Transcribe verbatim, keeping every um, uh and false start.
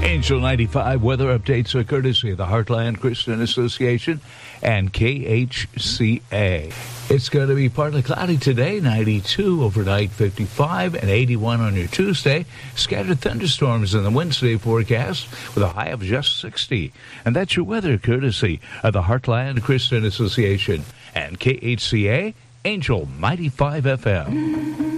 Angel ninety-five weather updates are courtesy of the Heartland Christian Association and K H C A. It's going to be partly cloudy today, ninety-two, overnight fifty-five, and eighty-one on your Tuesday. Scattered thunderstorms in the Wednesday forecast with a high of just sixty. And that's your weather courtesy of the Heartland Christian Association and K H C A, Angel ninety-five F M.